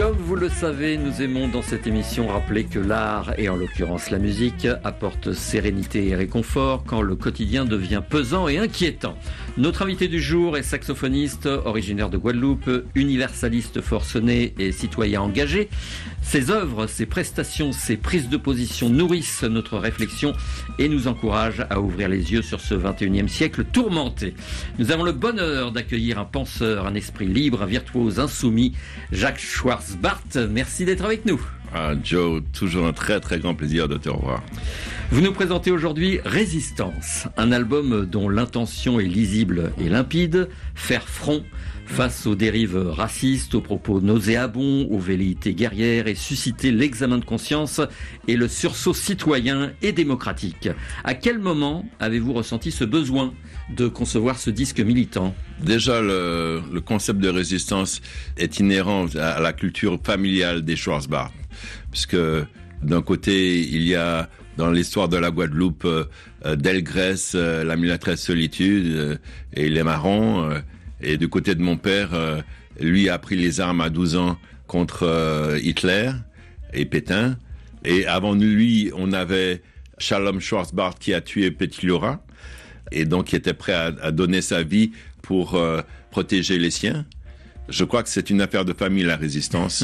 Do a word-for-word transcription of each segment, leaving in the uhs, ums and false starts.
Comme vous le savez, nous aimons dans cette émission rappeler que l'art, et en l'occurrence la musique, apporte sérénité et réconfort quand le quotidien devient pesant et inquiétant. Notre invité du jour est saxophoniste, originaire de Guadeloupe, universaliste forcené et citoyen engagé. Ses œuvres, ses prestations, ses prises de position nourrissent notre réflexion et nous encouragent à ouvrir les yeux sur ce vingt et unième siècle tourmenté. Nous avons le bonheur d'accueillir un penseur, un esprit libre, un virtuose insoumis, Jacques Schwarzbart. Merci d'être avec nous. Ah, Joe, toujours un très très grand plaisir de te revoir. Vous nous présentez aujourd'hui Résistance, un album dont l'intention est lisible et limpide, faire front face aux dérives racistes, aux propos nauséabonds, aux velléités guerrières et susciter l'examen de conscience et le sursaut citoyen et démocratique. À quel moment avez-vous ressenti ce besoin de concevoir ce disque militant ? Déjà, le, le concept de résistance est inhérent à la culture familiale des Schwarzbart, puisque d'un côté, il y a dans l'histoire de la Guadeloupe euh, Delgrès, euh, la mulâtresse solitude euh, et les marrons. Euh, et du côté de mon père, euh, lui a pris les armes à douze ans contre euh, Hitler et Pétain. Et avant lui, on avait Shalom Schwarzbart qui a tué Petit Laura et donc qui était prêt à, à donner sa vie pour euh, protéger les siens. Je crois que c'est une affaire de famille, la résistance.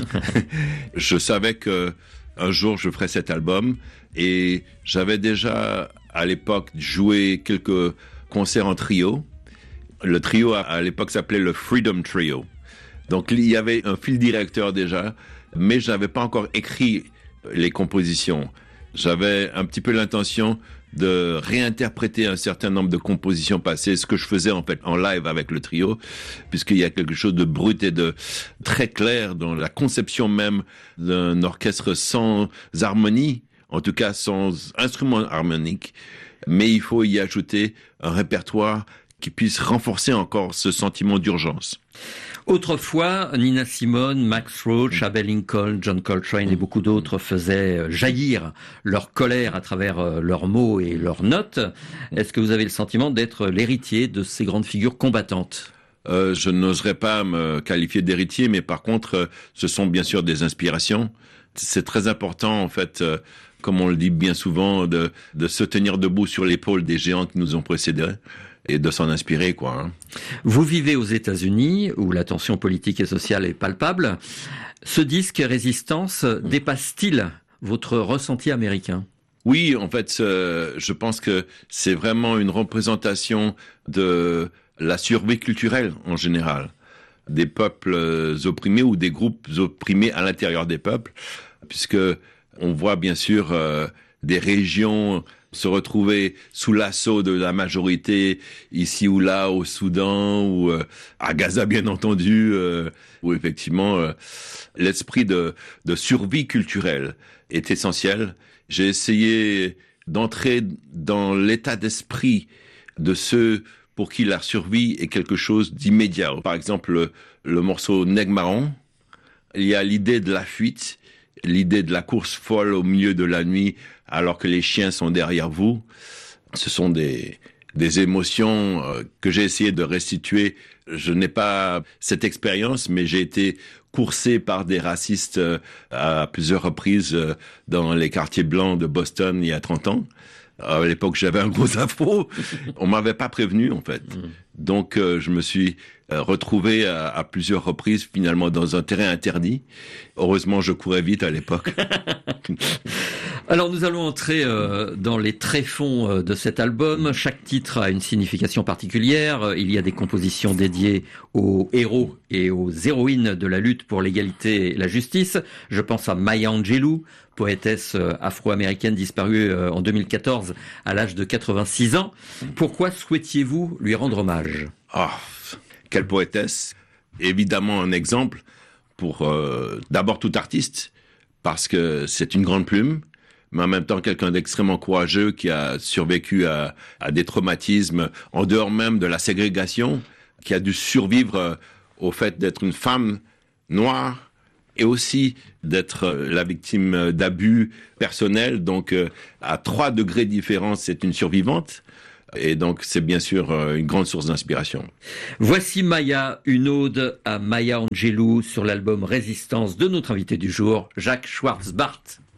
Je savais que un jour je ferais cet album et j'avais déjà à l'époque joué quelques concerts en trio. Le trio à l'époque s'appelait le Freedom Trio. Donc il y avait un fil directeur déjà, mais je n'avais pas encore écrit les compositions. J'avais un petit peu l'intention de réinterpréter un certain nombre de compositions passées, ce que je faisais en fait en live avec le trio, puisqu'il y a quelque chose de brut et de très clair dans la conception même d'un orchestre sans harmonie, en tout cas sans instrument harmonique, mais il faut y ajouter un répertoire qui puisse renforcer encore ce sentiment d'urgence. Autrefois, Nina Simone, Max Roach, Abbey Lincoln, John Coltrane et beaucoup d'autres faisaient jaillir leur colère à travers leurs mots et leurs notes. Est-ce que vous avez le sentiment d'être l'héritier de ces grandes figures combattantes ? euh, Je n'oserais pas me qualifier d'héritier, mais par contre, ce sont bien sûr des inspirations. C'est très important, en fait, euh, comme on le dit bien souvent, de, de se tenir debout sur l'épaule des géants qui nous ont précédés. Et de s'en inspirer, quoi. Hein. Vous vivez aux États-Unis, où la tension politique et sociale est palpable. Ce disque Résistance dépasse-t-il votre ressenti américain ? Oui, en fait, euh, je pense que c'est vraiment une représentation de la survie culturelle en général, des peuples opprimés ou des groupes opprimés à l'intérieur des peuples, puisque on voit bien sûr euh, des régions se retrouver sous l'assaut de la majorité ici ou là au Soudan ou euh, à Gaza bien entendu, euh, où effectivement euh, l'esprit de, de survie culturelle est essentiel. J'ai essayé d'entrer dans l'état d'esprit de ceux pour qui la survie est quelque chose d'immédiat. Par exemple, le, le morceau Nègre Marron, il y a l'idée de la fuite, l'idée de la course folle au milieu de la nuit alors que les chiens sont derrière vous. Ce sont des, des émotions euh, que j'ai essayé de restituer. Je n'ai pas cette expérience, mais j'ai été coursé par des racistes euh, à plusieurs reprises euh, dans les quartiers blancs de Boston il y a trente ans. À l'époque, j'avais un gros afro. On m'avait pas prévenu, en fait. Donc, euh, je me suis euh, retrouvé à, à plusieurs reprises, finalement, dans un terrain interdit. Heureusement, je courais vite à l'époque. Alors, nous allons entrer euh, dans les tréfonds euh, de cet album. Chaque titre a une signification particulière. Il y a des compositions dédiées aux héros et aux héroïnes de la lutte pour l'égalité et la justice. Je pense à Maya Angelou, poétesse afro-américaine disparue en deux mille quatorze à l'âge de quatre-vingt-six ans. Pourquoi souhaitiez-vous lui rendre hommage ? Oh, quelle poétesse ! Évidemment un exemple pour euh, d'abord tout artiste, parce que c'est une grande plume, mais en même temps quelqu'un d'extrêmement courageux qui a survécu à, à des traumatismes en dehors même de la ségrégation, qui a dû survivre au fait d'être une femme noire, et aussi d'être la victime d'abus personnels. Donc, à trois degrés différents, c'est une survivante. Et donc, c'est bien sûr une grande source d'inspiration. Voici Maya, une ode à Maya Angelou sur l'album Résistance de notre invité du jour, Jacques Schwarz-Bart.